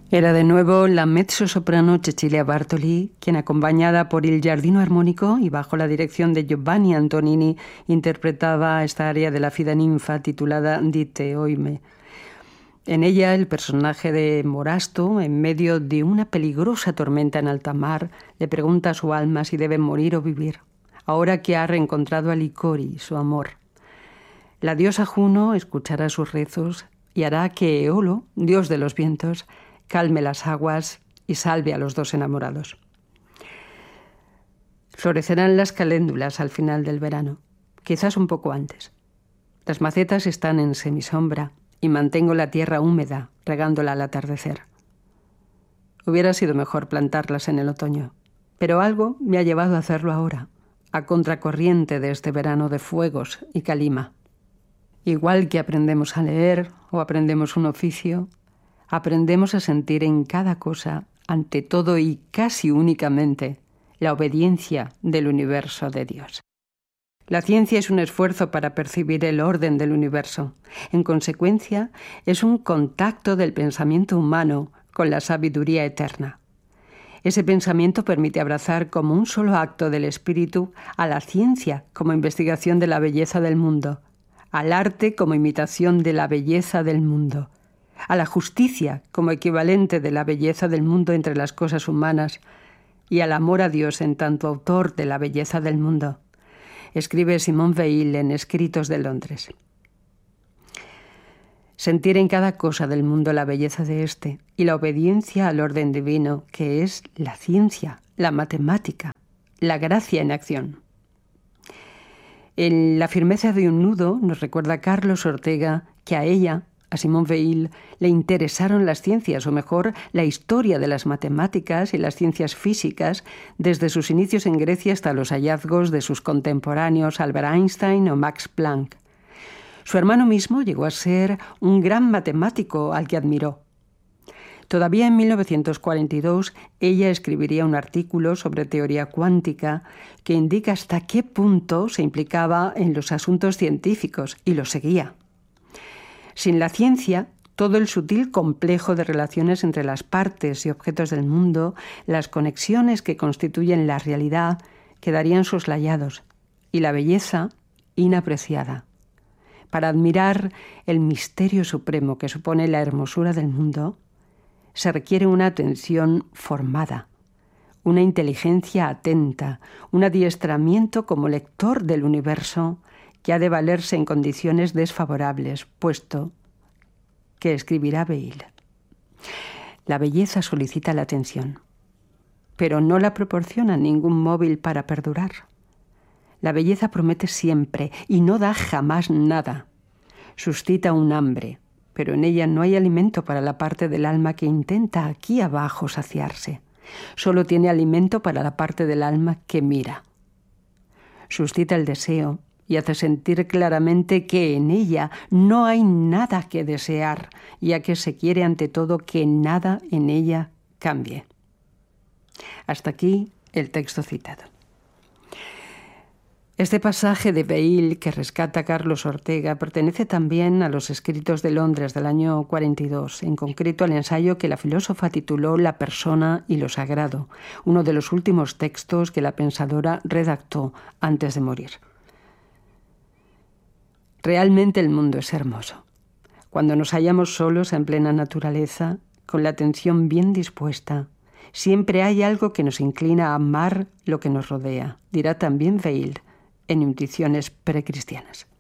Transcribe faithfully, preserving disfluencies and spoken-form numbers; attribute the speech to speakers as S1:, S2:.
S1: Era de nuevo la mezzosoprano Cecilia Bartoli, quien, acompañada por il Giardino Armonico y bajo la dirección de Giovanni Antonini, interpretaba esta aria de la Fida Ninfa titulada Dite oime. En ella, el personaje de Morasto, en medio de una peligrosa tormenta en alta mar, le pregunta a su alma si debe morir o vivir, ahora que ha reencontrado a Licori, su amor. La diosa Juno escuchará sus rezos y hará que Eolo, dios de los vientos, calme las aguas y salve a los dos enamorados. Florecerán las caléndulas al final del verano, quizás un poco antes. Las macetas están en semisombra y mantengo la tierra húmeda, regándola al atardecer. Hubiera sido mejor plantarlas en el otoño, pero algo me ha llevado a hacerlo ahora, a contracorriente de este verano de fuegos y calima. Igual que aprendemos a leer o aprendemos un oficio, aprendemos a sentir en cada cosa, ante todo y casi únicamente, la obediencia del universo de Dios. La ciencia es un esfuerzo para percibir el orden del universo. En consecuencia, es un contacto del pensamiento humano con la sabiduría eterna. Ese pensamiento permite abrazar como un solo acto del espíritu a la ciencia como investigación de la belleza del mundo, al arte como imitación de la belleza del mundo, a la justicia como equivalente de la belleza del mundo entre las cosas humanas y al amor a Dios en tanto autor de la belleza del mundo, escribe Simone Weil en Escritos de Londres. Sentir en cada cosa del mundo la belleza de éste y la obediencia al orden divino, que es la ciencia, la matemática, la gracia en acción. En La firmeza de un nudo nos recuerda Carlos Ortega que a ella, a Simone Weil, le interesaron las ciencias, o mejor, la historia de las matemáticas y las ciencias físicas, desde sus inicios en Grecia hasta los hallazgos de sus contemporáneos Albert Einstein o Max Planck. Su hermano mismo llegó a ser un gran matemático al que admiró. Todavía en mil novecientos cuarenta y dos, ella escribiría un artículo sobre teoría cuántica que indica hasta qué punto se implicaba en los asuntos científicos, y lo seguía. Sin la ciencia, todo el sutil complejo de relaciones entre las partes y objetos del mundo, las conexiones que constituyen la realidad, quedarían soslayados, y la belleza inapreciada. Para admirar el misterio supremo que supone la hermosura del mundo, se requiere una atención formada, una inteligencia atenta, un adiestramiento como lector del universo que ha de valerse en condiciones desfavorables, puesto que escribirá Weil. La belleza solicita la atención, pero no la proporciona ningún móvil para perdurar. La belleza promete siempre y no da jamás nada. Suscita un hambre, pero en ella no hay alimento para la parte del alma que intenta aquí abajo saciarse. Solo tiene alimento para la parte del alma que mira. Suscita el deseo y hace sentir claramente que en ella no hay nada que desear, ya que se quiere ante todo que nada en ella cambie. Hasta aquí el texto citado. Este pasaje de Weil que rescata Carlos Ortega pertenece también a los Escritos de Londres del año cuarenta y dos, en concreto al ensayo que la filósofa tituló La persona y lo sagrado, uno de los últimos textos que la pensadora redactó antes de morir. Realmente el mundo es hermoso. Cuando nos hallamos solos en plena naturaleza, con la atención bien dispuesta, siempre hay algo que nos inclina a amar lo que nos rodea, dirá también Weil en Intuiciones precristianas.